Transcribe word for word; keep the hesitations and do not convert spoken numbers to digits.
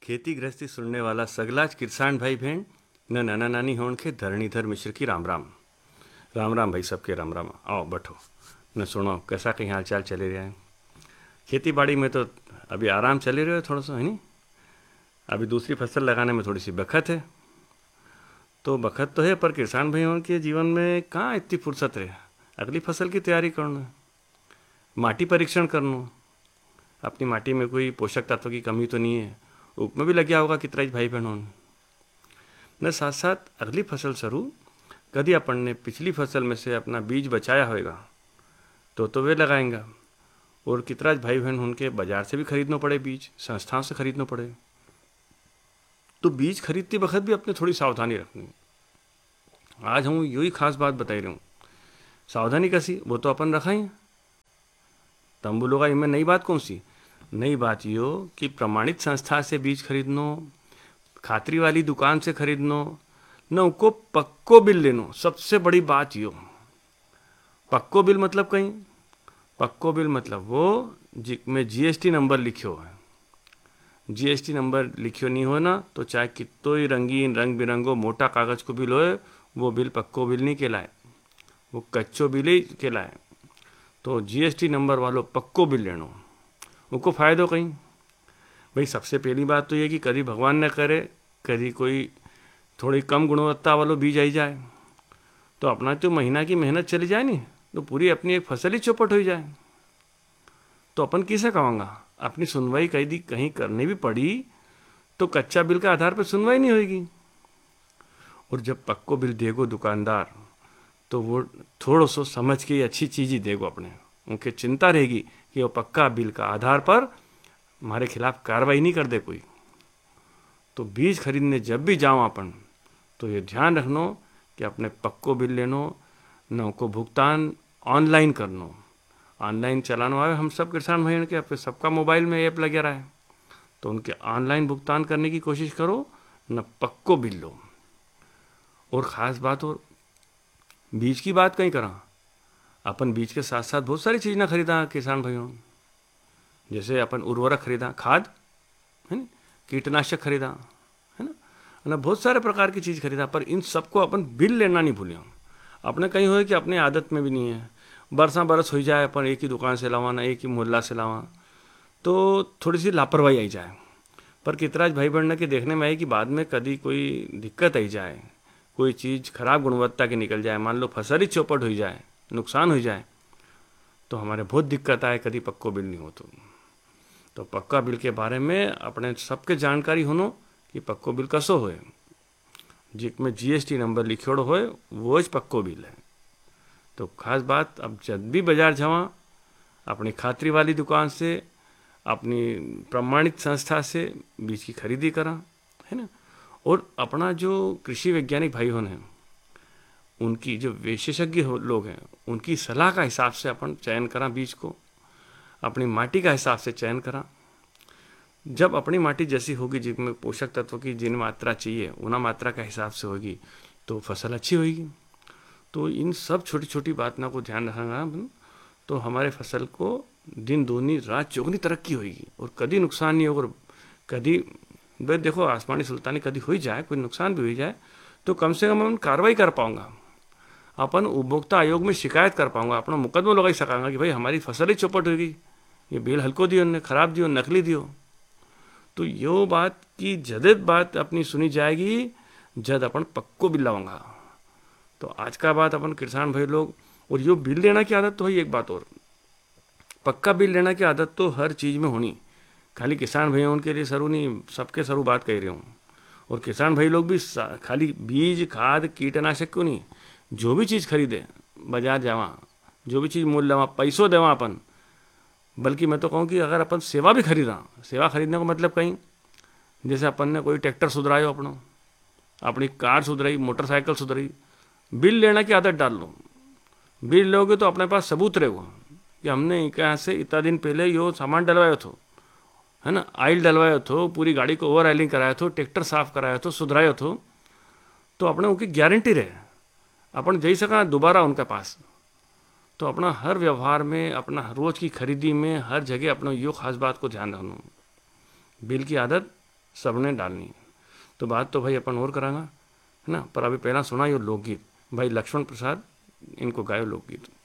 खेती गृहस्थी सुनने वाला सगलाज किसान भाई बहन न नाना नानी होण के धरणीधर मिश्र की राम राम। राम राम भाई, सबके राम राम। आओ बैठो न सुनो कैसा कहीं हाल चाल चले रहे हैं। खेती बाड़ी में तो अभी आराम चले रहे हो थोड़ा सा, है नहीं? अभी दूसरी फसल लगाने में थोड़ी सी बखत है। तो बखत तो है, पर किसान भाइयों के जीवन में कहाँ इतनी फुर्सत रहे। अगली फसल की तैयारी करना, माटी परीक्षण करना, अपनी माटी में कोई पोषक तत्व की कमी तो नहीं है, उसमें भी लग गया होगा कितना भाई बहनों ने। साथ साथ अगली फसल शुरू कभी अपन ने पिछली फसल में से अपना बीज बचाया होगा तो तो वे लगाएंगा। और कितना भाई बहन उनके बाजार से भी खरीदना पड़े, बीज संस्थाओं से खरीदना पड़े, तो बीज खरीदते वक्त भी अपने थोड़ी सावधानी रखनी। आज हम यही खास बात बताई रहा हूँ। सावधानी कैसी, वो तो अपन रखा ही तम बोलोगा इनमें नई बात कौन सी। नई बात यो कि प्रमाणित संस्था से बीज खरीदनो, खातरी वाली दुकान से खरीदनो, न उनको पक्को बिल लेनो। सबसे बड़ी बात यो, पक्को बिल मतलब कहीं पक्को बिल मतलब वो जिसमें जीएसटी नंबर लिखियो है। जीएसटी नंबर लिखियो नहीं हो ना तो चाहे कितो ही रंगीन रंग बिरंगो मोटा कागज को बिल होए, वो बिल पक्को बिल नहीं कहलाए, वो कच्चो बिल ही कहलाए। तो जीएसटी नंबर वालों पक्को बिल लेनो, उनको फ़ायदो कहीं। भाई सबसे पहली बात तो ये कि कभी भगवान न करे कभी कोई थोड़ी कम गुणवत्ता वालों बीज आई जाए तो अपना तो महीना की मेहनत चली जाए नहीं, तो पूरी अपनी एक फसल ही चौपट हो जाए। तो अपन किसे कहूँगा, अपनी सुनवाई कहीं दी कहीं करनी भी पड़ी तो कच्चा बिल के आधार पर सुनवाई नहीं होगी। और जब पक्को बिल देगो दुकानदार तो वो थोड़ा सो समझ के अच्छी चीज़ ही देगो। अपने उनके चिंता रहेगी कि वो पक्का बिल का आधार पर हमारे खिलाफ कार्रवाई नहीं कर दे कोई। तो बीज खरीदने जब भी जाओ अपन तो ये ध्यान रखनो कि अपने पक्को बिल लेनो, न उनको भुगतान ऑनलाइन करनो। ऑनलाइन चलानो आवे हम सब किसान भाइयों के, अपने सबका मोबाइल में ऐप लगे रहा है, तो उनके ऑनलाइन भुगतान करने की कोशिश करो, न पक्को बिल लो। और ख़ास बात, और बीज की बात कहीं करा, अपन बीज के साथ साथ बहुत सारी चीज़ ना खरीदा किसान भाइयों। जैसे अपन उर्वरक खरीदा, खाद है ना, कीटनाशक खरीदा, है ना ना बहुत सारे प्रकार की चीज़ खरीदा। पर इन सबको अपन बिल लेना नहीं भूलियो। अपने कहीं हो कि अपने आदत में भी नहीं है, बरसा बरस हो जाए अपन एक ही दुकान से लावा ना एक ही मोहल्ला से लावा, तो थोड़ी सी लापरवाही आई जाए। पर कितराज भाई बहन के देखने में आई कि बाद में कभी कोई दिक्कत आई जाए, कोई चीज़ खराब गुणवत्ता की निकल जाए, मान लो फसल ही चौपट हो जाए, नुकसान हो जाए, तो हमारे बहुत दिक्कत आए कभी पक्को बिल नहीं हो तो। तो पक्का बिल के बारे में अपने सबके जानकारी होनो कि पक्को बिल कसो होए, जिसमें जीएसटी नंबर लिखियोड़ो होए वो ज पक्को बिल है। तो खास बात, अब जब भी बाजार जावा अपनी खातरी वाली दुकान से, अपनी प्रमाणित संस्था से बीज की खरीदी करा, है ना। और अपना जो कृषि वैज्ञानिक भाई होने हैं, उनकी जो विशेषज्ञ लोग हैं, उनकी सलाह का हिसाब से अपन चयन करा बीज को, अपनी माटी का हिसाब से चयन करा। जब अपनी माटी जैसी होगी, जिसमें पोषक तत्व की जिन मात्रा चाहिए उन मात्रा का हिसाब से होगी, तो फसल अच्छी होगी। तो इन सब छोटी छोटी बातों को ध्यान रखना तो हमारे फसल को दिन दूनी रात चौगनी तरक्की होगी और कभी नुकसान नहीं होगा। कभी भाई देखो आसमानी सुल्तानी कभी हो जाए, कोई नुकसान भी हो जाए, तो कम से कम हम कार्रवाई कर पाऊंगा, अपन उपभोक्ता आयोग में शिकायत कर पाऊंगा, अपना मुकदमा लगा सकांगा कि भाई हमारी फसल ही चौपट होगी, ये बिल हल्को दियो, उन्होंने खराब दियो, नकली दियो। तो यो बात की जदत बात अपनी सुनी जाएगी जद अपन पक्को बिल लाऊंगा। तो आज का बात अपन किसान भाई लोग, और यो बिल लेना की आदत तो है। एक बात और, पक्का बिल लेना की आदत तो हर चीज़ में होनी, खाली किसान भाइयों उनके लिए सरू नहीं, सबके सरू बात कह रही हूँ। और किसान भाई लोग भी खाली बीज खाद कीटनाशक क्यों नहीं, जो भी चीज़ खरीदे बाजार जावा, जो भी चीज़ मूल्य लवा, पैसों देवा अपन, बल्कि मैं तो कहूँ कि अगर अपन सेवा भी खरीदा, सेवा खरीदने को मतलब कहीं जैसे अपन ने कोई ट्रैक्टर सुधरायो, अपनो अपनी कार सुधराई, मोटरसाइकिल सुधराई, बिल लेने की आदत डाल लो। बिल लोगे तो अपने पास सबूत रहेगा कि हमने यहाँ से इतना दिन पहले यो सामान डलवाया था, है ना, आयल डलवाया था, पूरी गाड़ी को ओवर आयलिंग कराया था, ट्रैक्टर साफ कराया था, सुधराया था, तो अपने उनकी गारंटी रहे, अपन जा सका दोबारा उनके पास। तो अपना हर व्यवहार में, अपना रोज़ की खरीदी में, हर जगह अपना यो खास बात को ध्यान रखना, बिल की आदत सबने डालनी। तो बात तो भाई अपन और करांगा है ना, पर अभी पहला सुना यो लोकगीत। भाई लक्ष्मण प्रसाद इनको गायो लोकगीत।